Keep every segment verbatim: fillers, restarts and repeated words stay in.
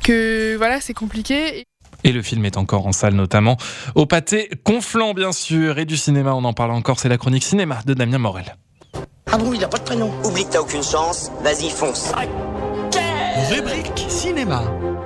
que voilà, c'est compliqué. Et le film est encore en salle, notamment au Pâté Conflans, bien sûr. Et du cinéma, on en parle encore, c'est la chronique cinéma de Damien Morel. Ah bon, il a pas de prénom. Oublie que t'as aucune chance, vas-y, fonce. Rubrique cinéma.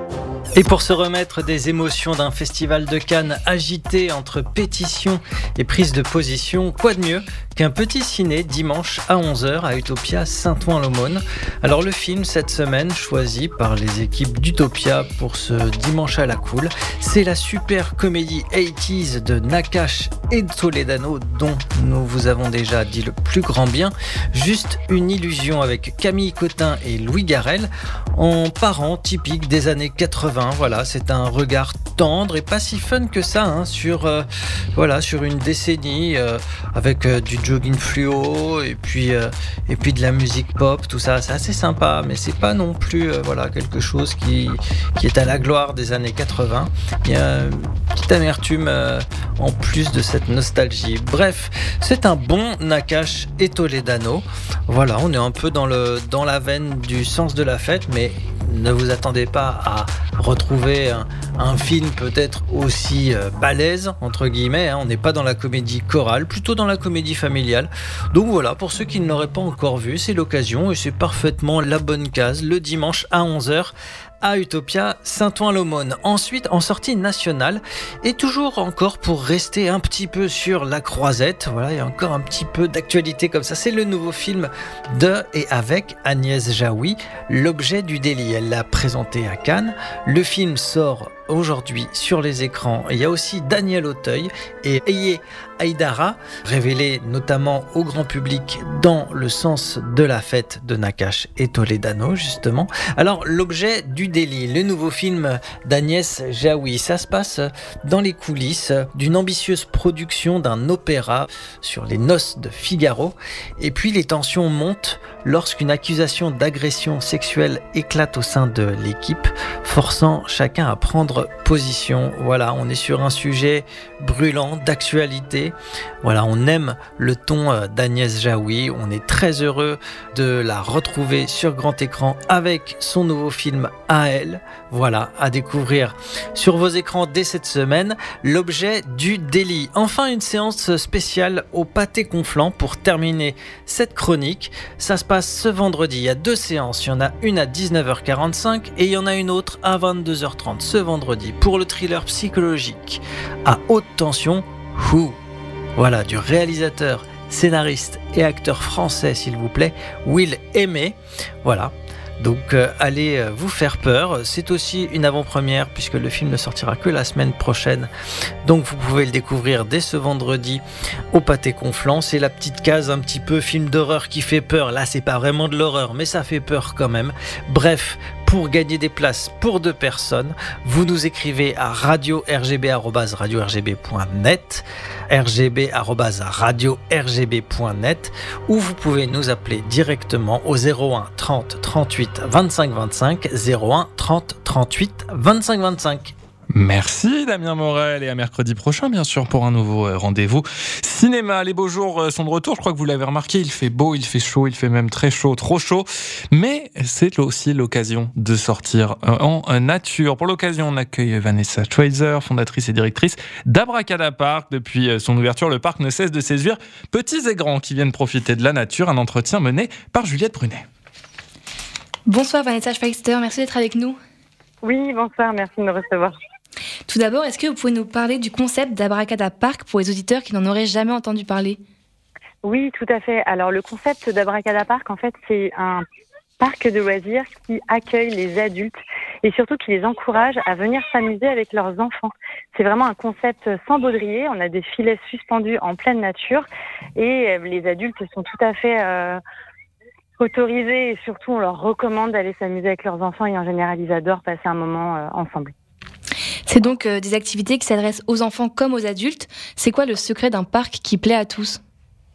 Et pour se remettre des émotions d'un festival de Cannes agité entre pétitions et prise de position, quoi de mieux qu'un petit ciné dimanche à onze heures à Utopia Saint-Ouen-l'Aumône. Alors le film cette semaine choisi par les équipes d'Utopia pour ce dimanche à la cool, c'est la super comédie quatre-vingt-dix de Nakache et Toledano dont nous vous avons déjà dit le plus grand bien. Juste une illusion avec Camille Cotin et Louis Garrel en parents typiques des années quatre-vingts. Voilà, c'est un regard tendre et pas si fun que ça hein, sur, euh, voilà, sur une décennie euh, avec euh, du jogging fluo et puis, euh, et puis de la musique pop, tout ça, c'est assez sympa, mais c'est pas non plus euh, voilà, quelque chose qui, qui est à la gloire des années quatre-vingts. Il y a une petite amertume euh, en plus de cette nostalgie. Bref, c'est un bon Nakache et Toledano. Voilà, on est un peu dans, le, dans la veine du sens de la fête, mais ne vous attendez pas à retrouver un, un film peut-être aussi euh, balèze, entre guillemets, hein. On n'est pas dans la comédie chorale, plutôt dans la comédie familiale. Donc voilà, pour ceux qui ne l'auraient pas encore vu, c'est l'occasion et c'est parfaitement la bonne case, le dimanche à onze heures à Utopia Saint-Ouen-l'Aumône. Ensuite, en sortie nationale, et toujours encore pour rester un petit peu sur la croisette, voilà, il y a encore un petit peu d'actualité comme ça, c'est le nouveau film de et avec Agnès Jaoui, L'objet du délit. Elle l'a présenté à Cannes. Le film sort aujourd'hui sur les écrans. Il y a aussi Daniel Auteuil et Eye Aïdara, révélés notamment au grand public dans Le sens de la fête de Nakache et Toledano, justement. Alors, L'objet du délit, le nouveau film d'Agnès Jaoui, ça se passe dans les coulisses d'une ambitieuse production d'un opéra sur les noces de Figaro. Et puis, les tensions montent lorsqu'une accusation d'agression sexuelle éclate au sein de l'équipe, forçant chacun à prendre position. Voilà, on est sur un sujet brûlant d'actualité. Voilà, on aime le ton d'Agnès Jaoui. On est très heureux de la retrouver sur grand écran avec son nouveau film à elle. Voilà, à découvrir sur vos écrans dès cette semaine. L'objet du délit. Enfin, une séance spéciale au Pâté Conflans pour terminer cette chronique. Ça se passe ce vendredi. Il y a deux séances. Il y en a une à dix-neuf heures quarante-cinq et il y en a une autre à vingt-deux heures trente ce vendredi pour le thriller psychologique à haute tension Who. Voilà, du réalisateur, scénariste et acteur français, s'il vous plaît, Will Aimé. Voilà. Donc euh, allez euh, vous faire peur, c'est aussi une avant-première puisque le film ne sortira que la semaine prochaine, donc vous pouvez le découvrir dès ce vendredi au Pâté Conflans. C'est la petite case un petit peu film d'horreur qui fait peur, là c'est pas vraiment de l'horreur mais ça fait peur quand même. Bref, pour gagner des places pour deux personnes, vous nous écrivez à radio r g b arobase radio r g b point net, r g b arobase radio r g b point net, ou vous pouvez nous appeler directement au zéro un trente trente-huit vingt-cinq vingt-cinq, zéro un trente trente-huit vingt-cinq vingt-cinq. Merci Damien Morel et à mercredi prochain bien sûr pour un nouveau rendez-vous cinéma. Les beaux jours sont de retour, je crois que vous l'avez remarqué, il fait beau, il fait chaud, il fait même très chaud, trop chaud, mais c'est aussi l'occasion de sortir en nature. Pour l'occasion, on accueille Vanessa Schweitzer, fondatrice et directrice d'Abracada Park. Depuis son ouverture, le parc ne cesse de séduire petits et grands qui viennent profiter de la nature. Un entretien mené par Juliette Brunet. Bonsoir Vanessa Schweitzer, merci d'être avec nous. Oui, bonsoir, merci de me recevoir. Tout d'abord, est-ce que vous pouvez nous parler du concept d'Abracada Park pour les auditeurs qui n'en auraient jamais entendu parler ? Oui, tout à fait. Alors, le concept d'Abracada Park, en fait, c'est un parc de loisirs qui accueille les adultes et surtout qui les encourage à venir s'amuser avec leurs enfants. C'est vraiment un concept sans baudrier. On a des filets suspendus en pleine nature et les adultes sont tout à fait euh, autorisés et surtout, on leur recommande d'aller s'amuser avec leurs enfants et en général, ils adorent passer un moment euh, ensemble. C'est donc euh, des activités qui s'adressent aux enfants comme aux adultes. C'est quoi le secret d'un parc qui plaît à tous ?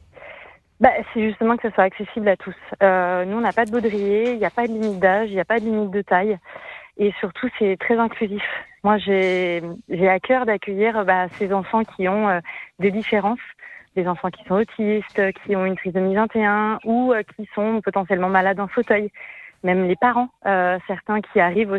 Bah, c'est justement que ça soit accessible à tous. Euh, nous, on n'a pas de baudrier, il n'y a pas de limite d'âge, il n'y a pas de limite de taille. Et surtout, c'est très inclusif. Moi, j'ai, j'ai à cœur d'accueillir bah, ces enfants qui ont euh, des différences. Des enfants qui sont autistes, qui ont une trisomie vingt et un ou euh, qui sont potentiellement malades en fauteuil. Même les parents, euh, certains qui arrivent